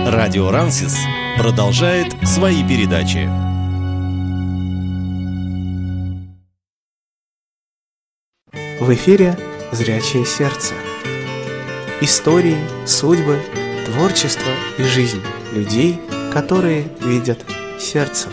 Радио Рансис продолжает свои передачи. В эфире «Зрячее сердце». Истории, судьбы, творчество и жизнь людей, которые видят сердцем.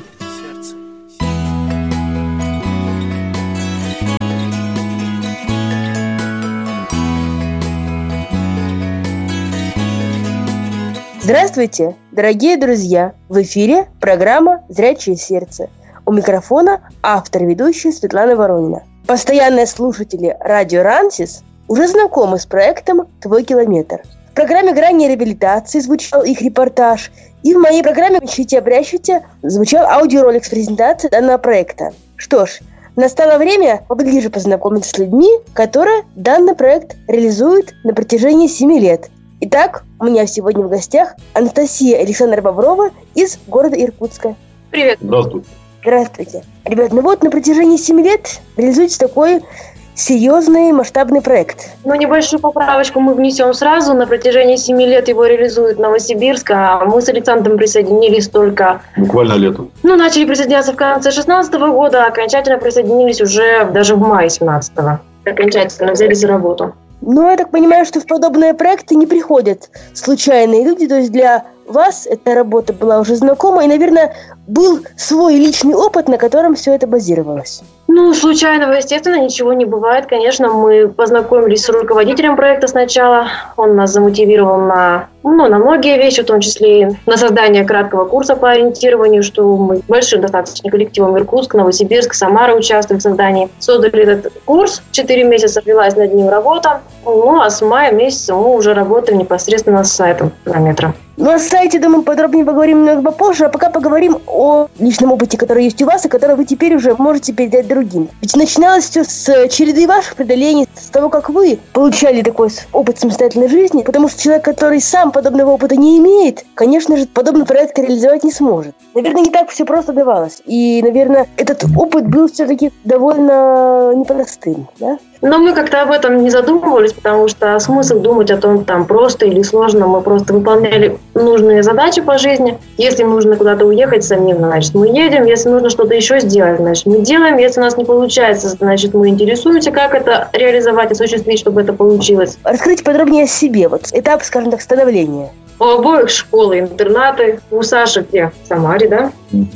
Здравствуйте, дорогие друзья! В эфире программа «Зрячее сердце». У микрофона автор и ведущая Светлана Воронина. Постоянные слушатели радио Рансис уже знакомы с проектом «Твой километр». В программе «Грани реабилитации» звучал их репортаж, и в моей программе «Ищите-обрящите» звучал аудиоролик с презентацией данного проекта. Что ж, настало время поближе познакомиться с людьми, которые данный проект реализуют на протяжении 7 лет. Итак, у меня сегодня в гостях Анастасия Александра Боброва из города Иркутска. Привет. Здравствуйте. Здравствуйте. Ребят, на протяжении 7 лет реализуется такой серьезный масштабный проект. Небольшую поправочку мы внесем сразу. На протяжении 7 лет его реализует Новосибирск, а мы с Александром присоединились только... Буквально летом. Начали присоединяться в конце 2016 года, а окончательно присоединились уже даже в мае 2017. Окончательно взялись за работу. Я так понимаю, что в подобные проекты не приходят случайные люди, то есть для вас эта работа была уже знакома, и, наверное, был свой личный опыт, на котором все это базировалось. Случайного, естественно, ничего не бывает. Конечно, мы познакомились с руководителем проекта сначала. Он нас замотивировал на многие вещи, в том числе и на создание краткого курса по ориентированию, что мы большим достаточно коллективом Иркутск, Новосибирск, Самара участвуем в создании. Создали этот курс, 4 месяца велась над ним работа, а с мая месяца мы уже работаем непосредственно с сайтом километра. О сайте, думаю, подробнее поговорим немного попозже, а пока поговорим о личном опыте, который есть у вас, и который вы теперь уже можете передать другим. Ведь начиналось все с череды ваших преодолений, с того, как вы получали такой опыт самостоятельной жизни, потому что человек, который сам подобного опыта не имеет, конечно же, подобный проект реализовать не сможет. Наверное, не так все просто давалось. И, наверное, этот опыт был все-таки довольно непростым, да? Но мы как-то об этом не задумывались, потому что смысл думать о том, там просто или сложно, мы просто выполняли нужные задачи по жизни. Если нужно куда-то уехать самим, значит, мы едем. Если нужно что-то еще сделать, значит, мы делаем. Если у нас не получается, значит, мы интересуемся, как это реализовать, осуществить, чтобы это получилось. Расскажите подробнее о себе, этап, скажем так, становления. У обоих школы, интернаты. У Саши где? В Самаре, да?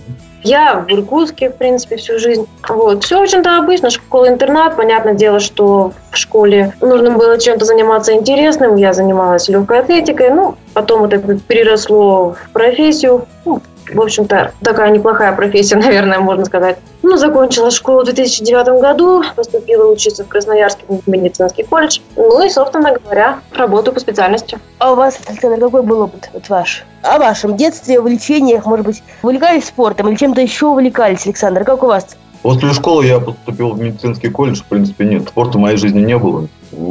Я в Иркутске, в принципе, всю жизнь. Все очень-то обычно. Школа-интернат. Понятное дело, что в школе нужно было чем-то заниматься интересным. Я занималась легкой атлетикой. Потом это переросло в профессию. В общем-то, такая неплохая профессия, наверное, можно сказать. Закончила школу в 2009 году. Поступила учиться в Красноярский медицинский колледж. И, собственно говоря, работаю по специальности. А у вас, Александр, какой был опыт ваш? О вашем детстве, увлечениях, может быть, увлекались спортом или чем-то еще увлекались, Александр? Как у вас? После школы я поступил в медицинский колледж. В принципе, нет, спорта в моей жизни не было.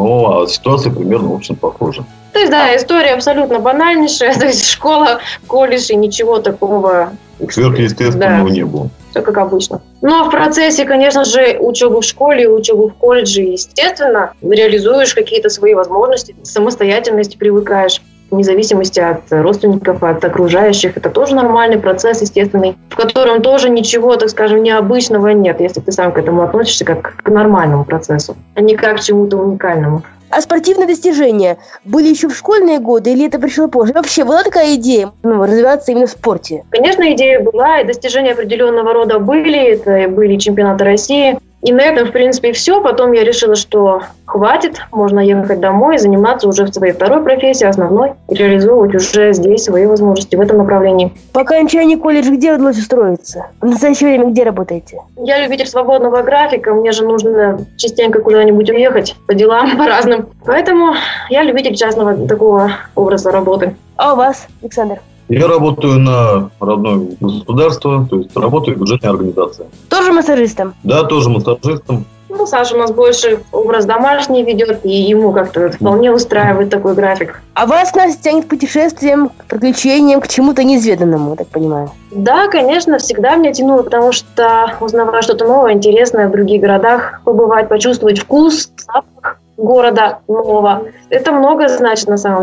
А ситуация примерно, очень похожа. То есть, да, история абсолютно банальнейшая. То есть, школа, колледж и ничего такого... Сверхъестественного не было. Все как обычно. Но в процессе, конечно же, учебы в школе, учебы в колледже, естественно, реализуешь какие-то свои возможности, самостоятельности привыкаешь. Вне зависимости от родственников, от окружающих. Это тоже нормальный процесс, естественный, в котором тоже ничего, так скажем, необычного нет, если ты сам к этому относишься как к нормальному процессу, а не как к чему-то уникальному. А спортивные достижения были еще в школьные годы или это пришло позже? Вообще была такая идея развиваться именно в спорте? Конечно, идея была, и достижения определенного рода были. Это были чемпионаты России. И на этом, в принципе, все. Потом я решила, что хватит, можно ехать домой и заниматься уже в своей второй профессии, основной, и реализовывать уже здесь свои возможности в этом направлении. По окончании колледжа где удалось устроиться? В настоящее время где работаете? Я любитель свободного графика, мне же нужно частенько куда-нибудь уехать по делам, по разным. Поэтому я любитель частного такого образа работы. А у вас, Александр? Я работаю на родное государство, то есть работаю в бюджетной организации. Тоже массажистом? Да, тоже массажистом. Саша у нас больше образ домашний ведет, и ему как-то вполне устраивает такой график. А вас, Настя, тянет к путешествиям, к приключениям, к чему-то неизведанному, я так понимаю? Да, конечно, всегда меня тянуло, потому что узнавая что-то новое, интересное в других городах, побывать, почувствовать вкус, запах города нового. Это много значит на самом деле.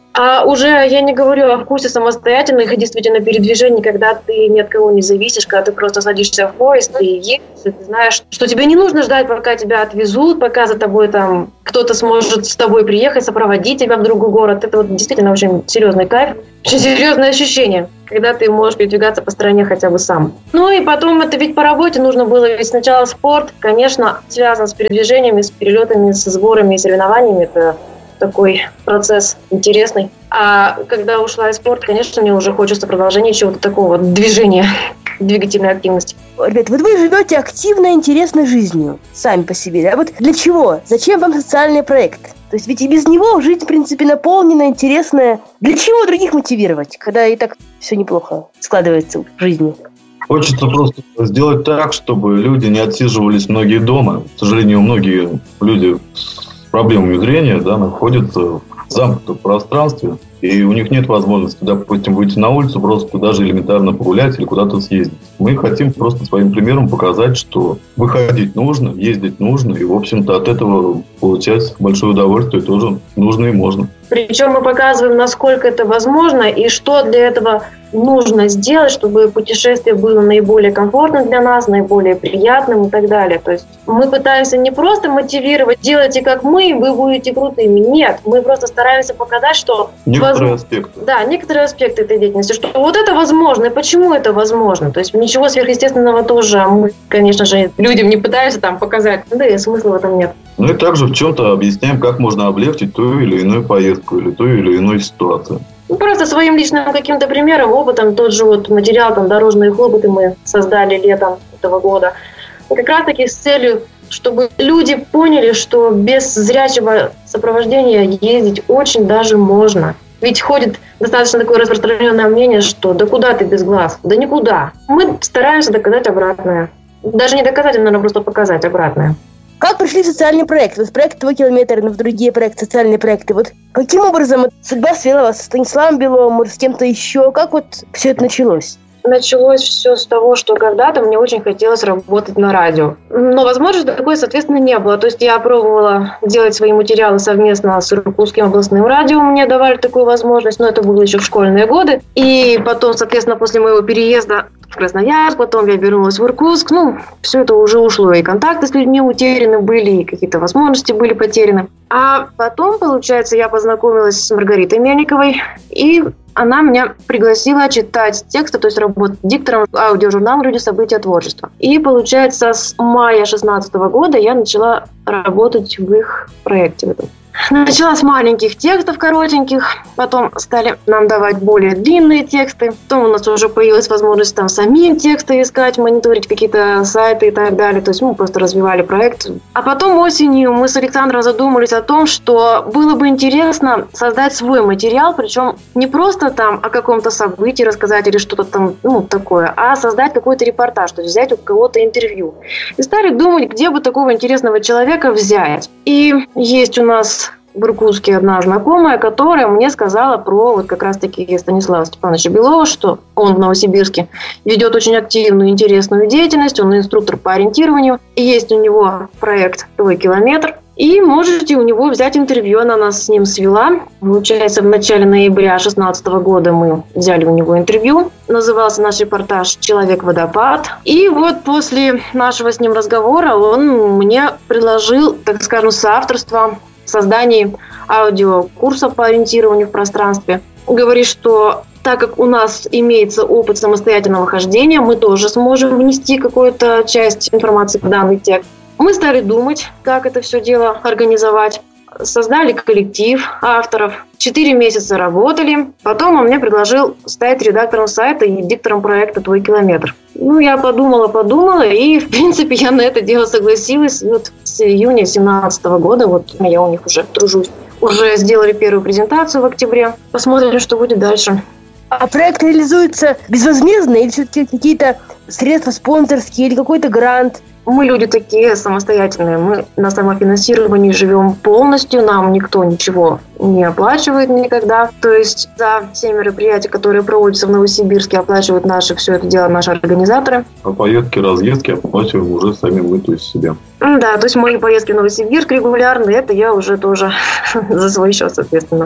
А уже я не говорю о вкусе самостоятельных и действительно передвижений, когда ты ни от кого не зависишь, когда ты просто садишься в поезд и едешь, и ты знаешь, что тебе не нужно ждать, пока тебя отвезут, пока за тобой там кто-то сможет с тобой приехать, сопроводить тебя в другой город. Это вот действительно очень серьезный кайф, очень серьезное ощущение, когда ты можешь передвигаться по стране хотя бы сам. Ну и потом это ведь по работе нужно было, ведь сначала спорт, конечно, связан с передвижениями, с перелетами, со сборами и соревнованиями, это такой процесс интересный. А когда ушла из спорта, конечно, мне уже хочется продолжения чего-то такого, движения, двигательной активности. Ребят, вот вы живете активной, интересной жизнью, сами по себе, да? Вот для чего? Зачем вам социальный проект? То есть ведь и без него жизнь, в принципе, наполнена, интересная. Для чего других мотивировать, когда и так все неплохо складывается в жизни? Хочется просто сделать так, чтобы люди не отсиживались многие дома. К сожалению, многие люди с проблемами зрения, да, находятся в замкнутом пространстве, и у них нет возможности, допустим, выйти на улицу, просто даже элементарно погулять или куда-то съездить. Мы хотим просто своим примером показать, что выходить нужно, ездить нужно, и, в общем-то, от этого получать большое удовольствие тоже нужно и можно. Причем мы показываем, насколько это возможно и что для этого нужно сделать, чтобы путешествие было наиболее комфортным для нас, наиболее приятным и так далее. То есть мы пытаемся не просто мотивировать, делайте как мы, вы будете крутыми. Нет, мы просто стараемся показать, что... Некоторые аспекты. Да, некоторые аспекты этой деятельности, что вот это возможно, и почему это возможно. То есть ничего сверхъестественного тоже мы, конечно же, людям не пытаемся там показать, да и смысла в этом нет. Ну и также в чем-то объясняем, как можно облегчить ту или иную поездку или ту или иную ситуацию. Ну, просто своим личным каким-то примером, опытом, тот же вот материал, там, «Дорожные хлопоты» мы создали летом этого года. И как раз-таки с целью, чтобы люди поняли, что без зрячего сопровождения ездить очень даже можно. Ведь ходит достаточно такое распространенное мнение, что да куда ты без глаз? Да никуда. Мы стараемся доказать обратное. Даже не доказать, а, наверное, просто показать обратное. Как пришли в социальный проект? Вот проект «Твой километр», но в другие проекты, социальные проекты. Вот каким образом судьба свела вас с Станиславом Беловым, может, с кем-то еще? Как вот все это началось? Началось все с того, что когда-то мне очень хотелось работать на радио. Но возможности такой, соответственно, не было. То есть я пробовала делать свои материалы совместно с Иркутским областным радио. Мне давали такую возможность, но это было еще в школьные годы. И потом, соответственно, после моего переезда в Красноярск, потом я вернулась в Иркутск. Ну, все это уже ушло. И контакты с людьми утеряны были, и какие-то возможности были потеряны. А потом, получается, я познакомилась с Маргаритой Мельниковой, и она меня пригласила читать тексты, то есть работать диктором аудиожурнала «Люди, события, творчество». И, получается, с мая 2016 года я начала работать в их проекте в этом. Начала с маленьких текстов коротеньких, потом стали нам давать более длинные тексты. Потом у нас уже появилась возможность там самим тексты искать, мониторить какие-то сайты и так далее. То есть мы просто развивали проект. А потом осенью мы с Александром задумались о том, что было бы интересно создать свой материал, причем не просто там о каком-то событии рассказать или что-то там такое, а создать какой-то репортаж, то есть взять у кого-то интервью. И стали думать, где бы такого интересного человека взять. И есть у нас в Иркутске одна знакомая, которая мне сказала про вот как раз-таки Станислава Степановича Белова, что он в Новосибирске ведет очень активную, интересную деятельность, он инструктор по ориентированию, и есть у него проект «Твой километр», и можете у него взять интервью, она нас с ним свела. Получается, в начале ноября 2016 года мы взяли у него интервью, назывался наш репортаж «Человек-водопад», и вот после нашего с ним разговора он мне предложил, так скажем, соавторство в создании аудиокурса по ориентированию в пространстве. Говорит, что так как у нас имеется опыт самостоятельного хождения, мы тоже сможем внести какую-то часть информации в данный текст. Мы стали думать, как это все дело организовать. Создали коллектив авторов. 4 месяца работали. Потом он мне предложил стать редактором сайта и диктором проекта «Твой километр». Я подумала, и, в принципе, я на это дело согласилась. Вот с июня 2017 года, вот я у них уже тружусь. Уже сделали первую презентацию в октябре. Посмотрим, что будет дальше. А проект реализуется безвозмездно или все-таки какие-то средства спонсорские или какой-то грант? Мы люди такие самостоятельные, мы на самофинансировании живем полностью, нам никто ничего не оплачивает никогда. То есть за все мероприятия, которые проводятся в Новосибирске, оплачивают все это дело наши организаторы. А поездки, разъездки оплачиваем уже сами мы, то есть себе. Да, то есть мои поездки в Новосибирск регулярные, это я уже тоже за свой счет, соответственно.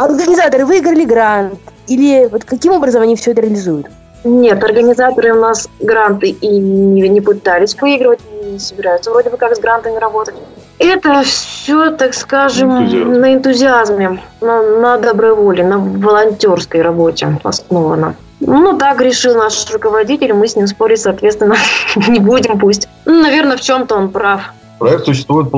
организаторы выиграли грант? Или вот каким образом они все это реализуют? Нет, организаторы у нас гранты и не пытались выигрывать, не собираются вроде бы как с грантами работать. Это все, так скажем, на энтузиазме, на доброй воле, на волонтерской работе основано. Ну, так решил наш руководитель, мы с ним спорить, соответственно, не будем, пусть. Ну, наверное, в чем-то он прав. Проект существует